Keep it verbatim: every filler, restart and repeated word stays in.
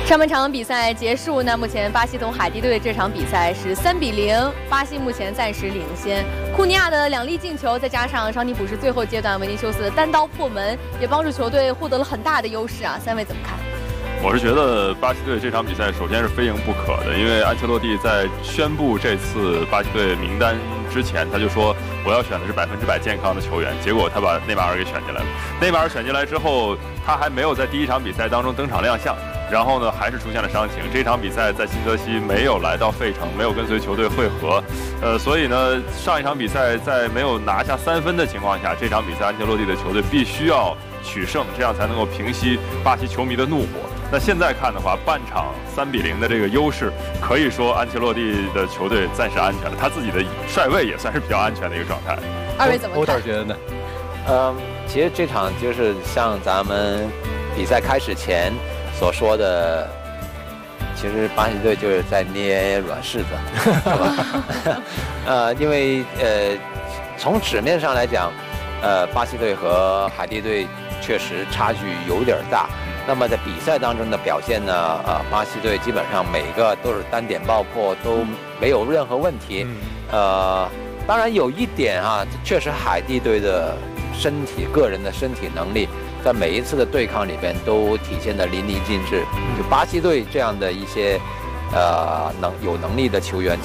上半场比赛结束，那目前巴西同海地队这场比赛是三比零，巴西目前暂时领先。库尼亚的两粒进球，再加上伤停补时最后阶段维尼修斯的单刀破门，也帮助球队获得了很大的优势啊！三位怎么看？ 我是觉得巴西队这场比赛首先是非赢不可的，因为安切洛蒂在宣布这次巴西队名单之前，他就说我要选的是百分之百健康的球员，结果他把内马尔给选进来了。内马尔选进来之后，他还没有在第一场比赛当中登场亮相，然后呢还是出现了伤情。这场比赛在新泽西没有来到费城，没有跟随球队会合，呃，所以呢上一场比赛在没有拿下三分的情况下，这场比赛安切洛蒂的球队必须要取胜，这样才能够平息巴西球迷的怒火。那现在看的话，半场三比零的这个优势，可以说安切洛蒂的球队暂时安全了，他自己的帅位也算是比较安全的一个状态。 二位怎么看？ 我倒觉得呢？ 嗯，其实这场就是像咱们比赛开始前所说的，其实巴西队就是在捏软柿子，是吧？呃，因为呃，从纸面上来讲，呃，巴西队和海地队确实差距有点大。那么在比赛当中的表现呢，呃，巴西队基本上每个都是单点爆破，都没有任何问题。呃，当然有一点啊，确实海地队的身体、个人的身体能力，在每一次的对抗里边都体现得淋漓尽致。就巴西队这样的一些呃能有能力的球员，